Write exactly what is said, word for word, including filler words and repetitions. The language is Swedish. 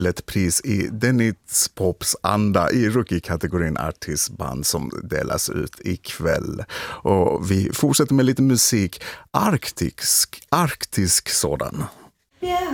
ett pris i Dennis Pops anda i rookie-kategorin artistband som delas ut ikväll. Och vi fortsätter med lite musik, arktisk, arktisk sådan. Yeah.